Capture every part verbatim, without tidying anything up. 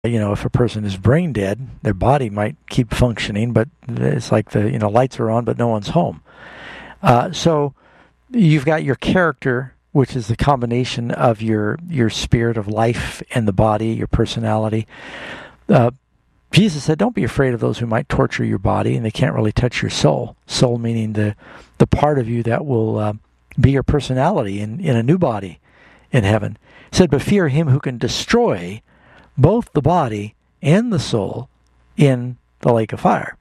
You know, if a person is brain dead, their body might keep functioning, but it's like the, you know, lights are on, but no one's home. Uh, so you've got your character, which is the combination of your, your spirit of life and the body, your personality. Uh, Jesus said, don't be afraid of those who might torture your body, and they can't really touch your soul. Soul meaning the, the part of you that will uh, be your personality in, in a new body in heaven. He said, but fear him who can destroy both the body and the soul in the lake of fire.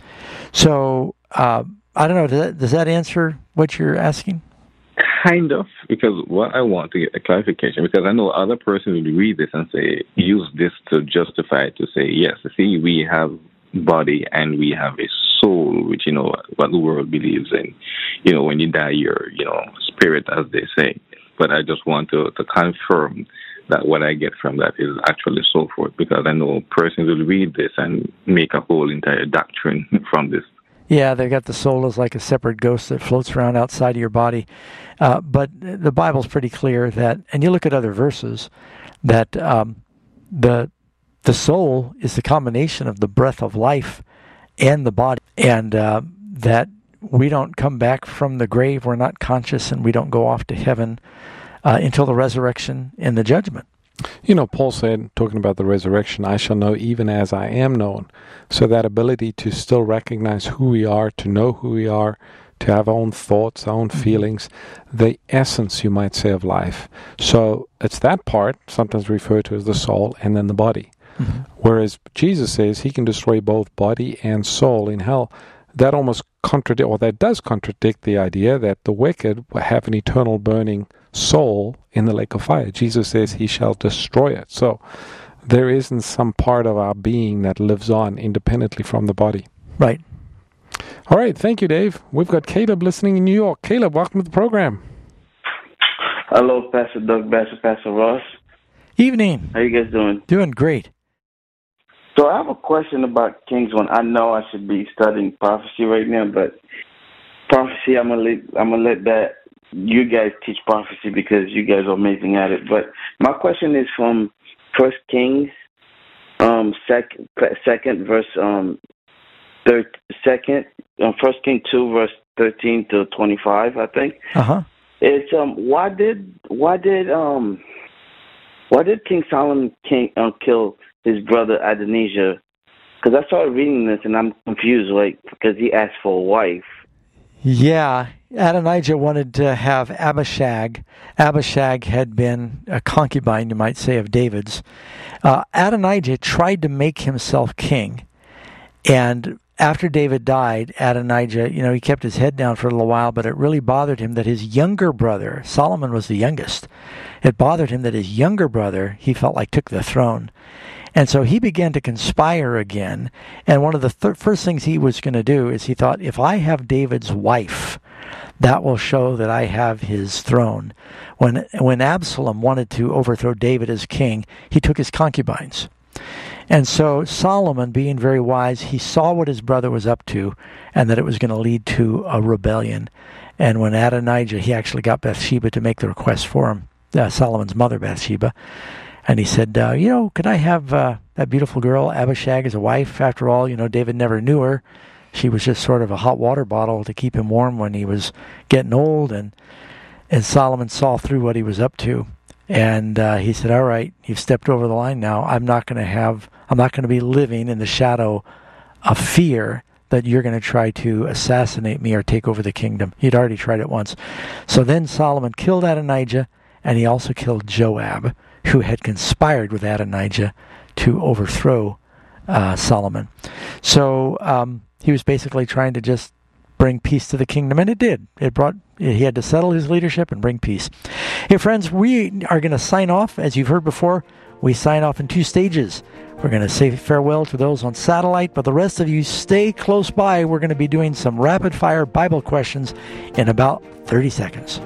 So, uh, I don't know, does that, does that answer what you're asking? Kind of, because what I want to get a clarification, because I know other persons will read this and say, use this to justify, to say, yes, see, we have body and we have a soul, which, you know, what the world believes in. You know, when you die, you're, you know, spirit, as they say. But I just want to, to confirm that what I get from that is actually so forth, because I know persons will read this and make a whole entire doctrine from this. Yeah, they've got the soul as like a separate ghost that floats around outside of your body. Uh, but the Bible's pretty clear that, and you look at other verses, that um, the the soul is the combination of the breath of life and the body, and uh, that we don't come back from the grave, we're not conscious, and we don't go off to heaven Uh, until the resurrection and the judgment. You know, Paul said, talking about the resurrection, I shall know even as I am known. So that ability to still recognize who we are, to know who we are, to have our own thoughts, our own mm-hmm. feelings, the essence, you might say, of life. So it's that part, sometimes referred to as the soul, and then the body. Mm-hmm. Whereas Jesus says he can destroy both body and soul in hell. That almost contradict, or that does contradict the idea that the wicked will have an eternal burning soul in the lake of fire. Jesus says he shall destroy it. So there isn't some part of our being that lives on independently from the body. Right. All right. Thank you, Dave. We've got Caleb listening in New York. Caleb, welcome to the program. Hello, Pastor Doug, Pastor, Pastor Ross. Evening. How you guys doing? Doing great. So I have a question about Kings one. I know I should be studying prophecy right now, but prophecy, I'm gonna let, I'm gonna let that you guys teach prophecy because you guys are amazing at it. But my question is from First Kings, um, second, second verse, um, third, second, um, First King two, verse thirteen to twenty-five, I think. Uh huh. It's um, why did why did um, why did King Solomon king um, kill his brother Adonijah? Because I started reading this and I'm confused, like because he asked for a wife. Yeah, Adonijah wanted to have Abishag. Abishag had been a concubine, you might say, of David's. Uh, Adonijah tried to make himself king, and after David died, Adonijah, you know, he kept his head down for a little while, but it really bothered him that his younger brother, Solomon was the youngest, it bothered him that his younger brother, he felt like, took the throne. And so he began to conspire again. And one of the th- first things he was going to do is he thought, if I have David's wife, that will show that I have his throne. When when Absalom wanted to overthrow David as king, he took his concubines. And so Solomon, being very wise, he saw what his brother was up to and that it was going to lead to a rebellion. And when Adonijah, he actually got Bathsheba to make the request for him, uh, Solomon's mother, Bathsheba. And he said, uh, you know, could I have uh, that beautiful girl, Abishag, as a wife? After all, you know, David never knew her. She was just sort of a hot water bottle to keep him warm when he was getting old. And and Solomon saw through what he was up to. And uh, he said, all right, you've stepped over the line now. I'm not going to have, I'm not going to be living in the shadow of fear that you're going to try to assassinate me or take over the kingdom. He'd already tried it once. So then Solomon killed Adonijah, and he also killed Joab, who had conspired with Adonijah to overthrow uh, Solomon. So um, he was basically trying to just bring peace to the kingdom, and it did. It brought. He had to settle his leadership and bring peace. Hey, friends, we are going to sign off. As you've heard before, we sign off in two stages. We're going to say farewell to those on satellite, but the rest of you stay close by. We're going to be doing some rapid-fire Bible questions in about thirty seconds.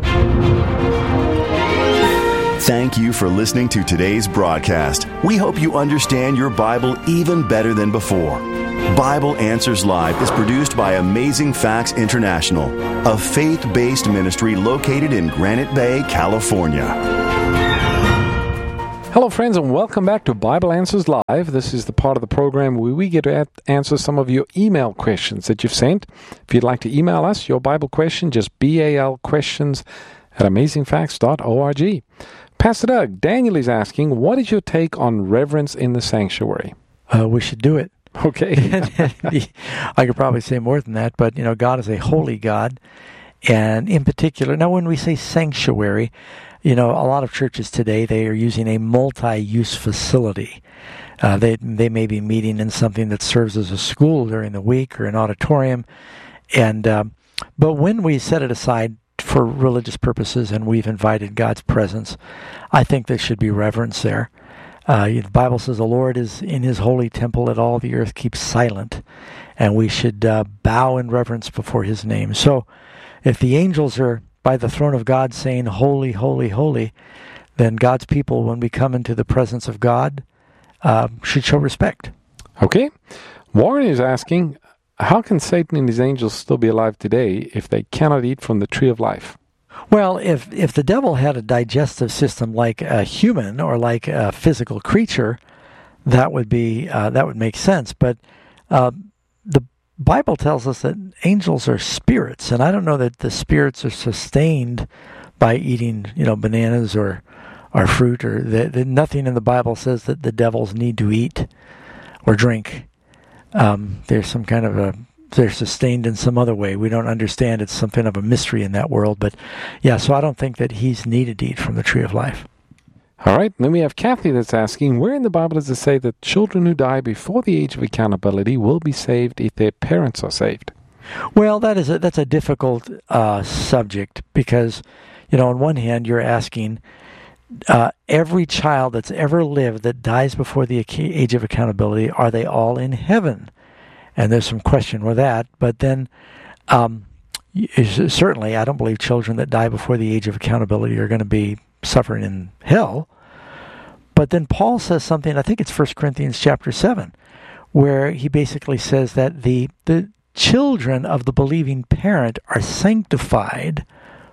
Thank you for listening to today's broadcast. We hope you understand your Bible even better than before. Bible Answers Live is produced by Amazing Facts International, a faith-based ministry located in Granite Bay, California. Hello, friends, and welcome back to Bible Answers Live. This is the part of the program where we get to answer some of your email questions that you've sent. If you'd like to email us your Bible question, just B A L questions at amazing facts dot org. Pastor Doug, Daniel is asking, what is your take on reverence in the sanctuary? Uh, we should do it. Okay. I could probably say more than that, but, you know, God is a holy God. And in particular, now when we say sanctuary, you know, a lot of churches today, they are using a multi-use facility. Uh, they they may be meeting in something that serves as a school during the week or an auditorium. And um, but when we set it aside for religious purposes and we've invited God's presence, I think there should be reverence there. Uh, the Bible says the Lord is in his holy temple, and all the earth keeps silent. And we should uh, bow in reverence before his name. So if the angels are by the throne of God saying, holy, holy, holy, then God's people, when we come into the presence of God, uh, should show respect. Okay. Warren is asking, how can Satan and his angels still be alive today if they cannot eat from the tree of life? Well, if, if the devil had a digestive system like a human or like a physical creature, that would be uh, that would make sense. But uh, the Bible tells us that angels are spirits, and I don't know that the spirits are sustained by eating, you know, bananas or or fruit, or the, the, nothing in the Bible says that the devils need to eat or drink. Um, there's some kind of a they're sustained in some other way. We don't understand. It's something of a mystery in that world. But yeah, so I don't think that he's needed to eat from the tree of life. All right. Then we have Kathy that's asking, where in the Bible does it say that children who die before the age of accountability will be saved if their parents are saved? Well, that is a, that's a difficult uh, subject because, you know, on one hand, you're asking uh, every child that's ever lived that dies before the age of accountability, are they all in heaven? And there's some question with that. But then um, certainly I don't believe children that die before the age of accountability are going to be suffering in hell. But then Paul says something, I think it's First Corinthians chapter seven, where he basically says that the the children of the believing parent are sanctified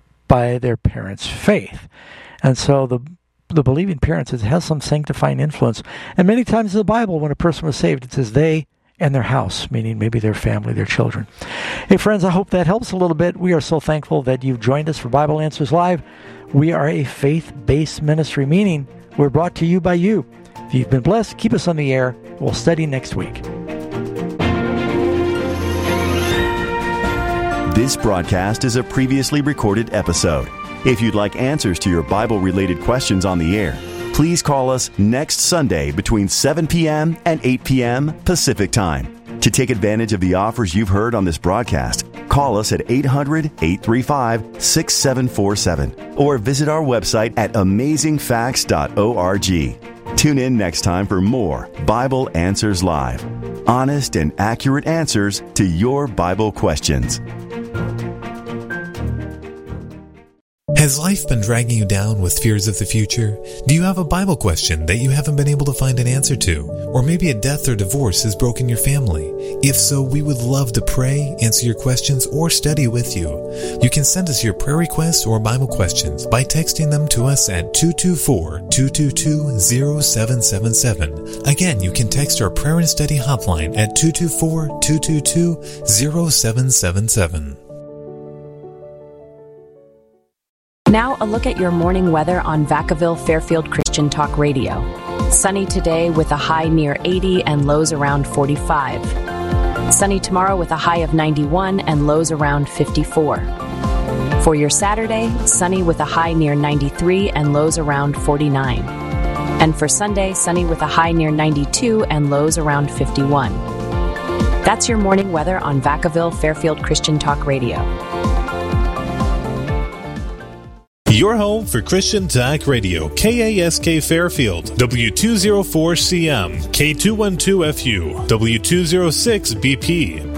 by their parents' faith. And so the the believing parents has some sanctifying influence. And many times in the Bible, when a person was saved, it says they and their house, meaning maybe their family, their children. Hey, friends, I hope that helps a little bit. We are so thankful that you've joined us for Bible Answers Live. We are a faith-based ministry, meaning we're brought to you by you. If you've been blessed, keep us on the air. We'll study next week. This broadcast is a previously recorded episode. If you'd like answers to your Bible-related questions on the air, please call us next Sunday between seven p.m. and eight p.m. Pacific Time. To take advantage of the offers you've heard on this broadcast, call us at eight hundred, eight three five, six seven four seven or visit our website at amazing facts dot org. Tune in next time for more Bible Answers Live. Honest and accurate answers to your Bible questions. Has life been dragging you down with fears of the future? Do you have a Bible question that you haven't been able to find an answer to? Or maybe a death or divorce has broken your family? If so, we would love to pray, answer your questions, or study with you. You can send us your prayer requests or Bible questions by texting them to us at two two four, two two two, zero seven seven seven. Again, you can text our prayer and study hotline at two two four, two two two, zero seven seven seven. Now a look at your morning weather on Vacaville Fairfield Christian Talk Radio. Sunny today with a high near eighty and lows around forty-five. Sunny tomorrow with a high of ninety-one and lows around fifty-four. For your Saturday, sunny with a high near ninety-three and lows around forty-nine. And for Sunday, sunny with a high near ninety-two and lows around fifty-one. That's your morning weather on Vacaville Fairfield Christian Talk Radio. Your home for Christian Talk Radio, K A S K Fairfield, W two oh four C M, K two twelve F U, W two oh six B P.